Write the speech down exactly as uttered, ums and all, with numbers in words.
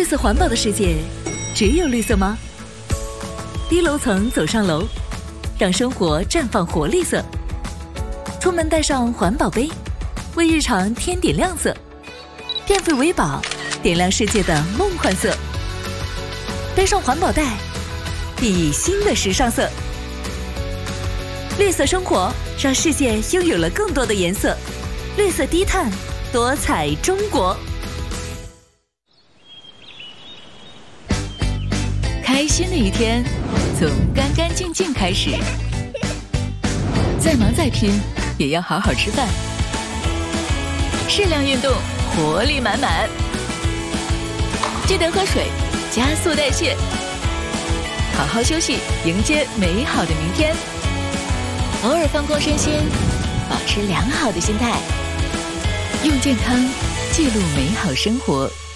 绿色环保的世界，只有绿色吗？低楼层走上楼，让生活绽放活力色。出门带上环保杯，为日常添点亮色。电费为宝，点亮世界的梦幻色。背上环保袋，熠熠新的时尚色。绿色生活，让世界拥有了更多的颜色。绿色低碳，多彩中国。开心的一天，从干干净净开始。再忙再拼，也要好好吃饭。适量运动，活力满满。记得喝水，加速代谢。好好休息，迎接美好的明天。偶尔放空身心，保持良好的心态。用健康记录美好生活。